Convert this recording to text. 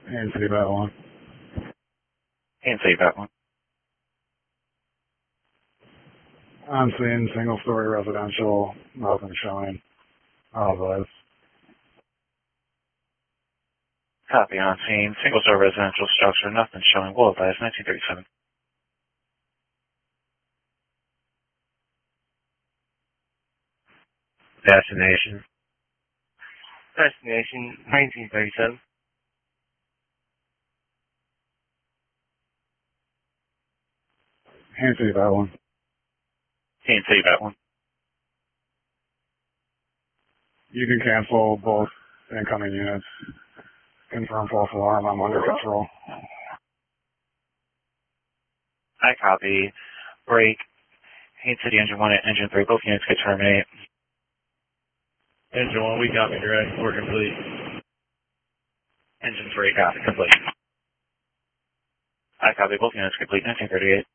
Haines City Bat 1. Haines City Bat 1. I'm seeing single-story residential, nothing showing. Otherwise. Copy on scene. Single-story residential structure, nothing showing. Will advise 1937. Destination. Destination 1937. Haines City Bat 1. Haines City Bat 1. You can cancel both incoming units. Confirm false alarm. I'm under control. I copy. Break. Haines City Engine 1 and Engine 3. Both units could terminate. Engine 1, we copy direct. We're complete. Engine 3, copy. Complete. I copy. Both units complete. 1938.